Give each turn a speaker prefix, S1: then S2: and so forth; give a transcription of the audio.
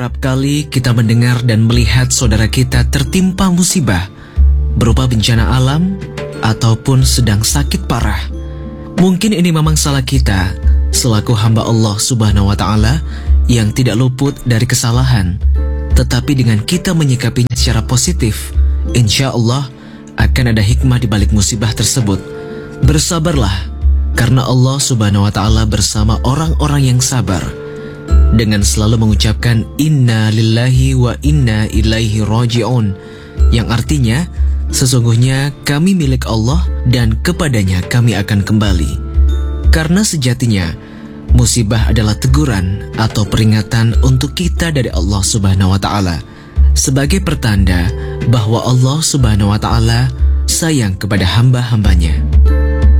S1: Kerap kali kita mendengar dan melihat saudara kita tertimpa musibah berupa bencana alam ataupun sedang sakit parah. Mungkin ini memang salah kita selaku hamba Allah Subhanahu wa Ta'ala yang tidak luput dari kesalahan. Tetapi dengan kita menyikapinya secara positif, insya Allah akan ada hikmah di balik musibah tersebut. Bersabarlah, karena Allah Subhanahu wa Ta'ala bersama orang-orang yang sabar, dengan selalu mengucapkan Inna lillahi wa inna ilaihi raji'un, yang artinya sesungguhnya kami milik Allah dan kepadanya kami akan kembali. Karena sejatinya musibah adalah teguran atau peringatan untuk kita dari Allah Subhanahu wa Ta'ala, sebagai pertanda bahwa Allah Subhanahu wa Ta'ala sayang kepada hamba-hambanya.